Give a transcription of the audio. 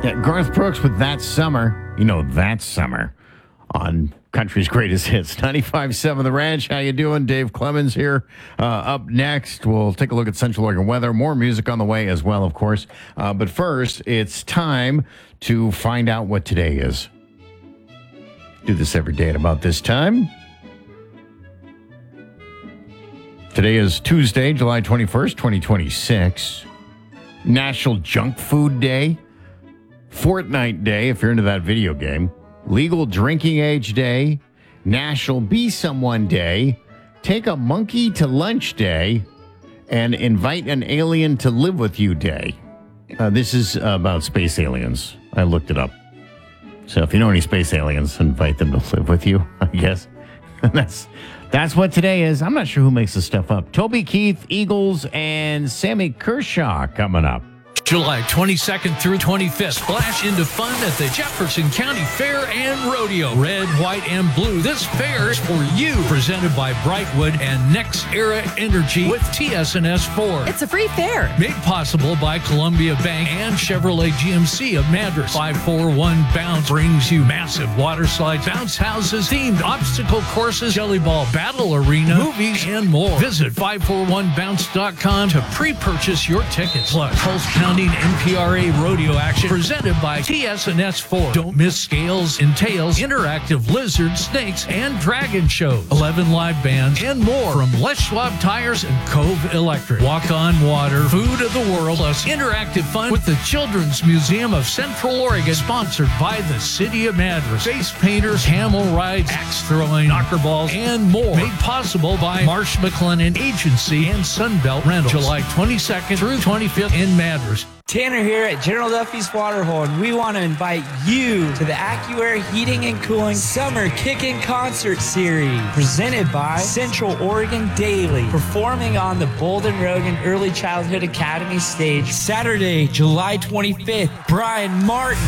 Yeah, Garth Brooks with That Summer. You know, That Summer on Country's Greatest Hits. 95.7 The Ranch. How you doing? Dave Clemens here. Up next, we'll take a look at Central Oregon weather. More music on the way as well, of course. But first, it's time to find out what today is. Do this every day at about this time. Today is Tuesday, July 21st, 2026. National Junk Food Day. Fortnite Day, if you're into that video game. Legal Drinking Age Day. National Be Someone Day. Take a Monkey to Lunch Day. And Invite an Alien to Live with You Day. This is about space aliens. I looked it up. So if you know any space aliens, invite them to live with you, I guess. That's what today is. I'm not sure who makes this stuff up. Toby Keith, Eagles, and Sammy Kershaw coming up. July 22nd through 25th. Splash into fun at the Jefferson County Fair and Rodeo. Red, white, and blue. This fair is for you. Presented by Brightwood and Next Era Energy with TS&S Ford. It's a free fair. Made possible by Columbia Bank and Chevrolet GMC of Madras. 541 Bounce brings you massive water slides, bounce houses, themed obstacle courses, jelly ball battle arena, movies, and more. Visit 541bounce.com to pre-purchase your tickets. Plus, Pulse Pounding NPRA rodeo action presented by TS&S Ford. Don't miss Scales and Tails, interactive lizard, snakes, and dragon shows. 11 live bands and more from Les Schwab Tires and Cove Electric. Walk on water, food of the world, plus interactive fun with the Children's Museum of Central Oregon, sponsored by the City of Madras. Face painters, camel rides, axe throwing, knocker balls, and more. Made possible by Marsh McLennan Agency and Sunbelt Rentals. July 22nd through 25th in Madras. Tanner here at General Duffy's Waterhole, and we want to invite you to the AccuAir Heating and Cooling Summer Kickin' Concert Series, presented by Central Oregon Daily, performing on the Bolden Rogan Early Childhood Academy stage Saturday, July 25th. Brian Martin,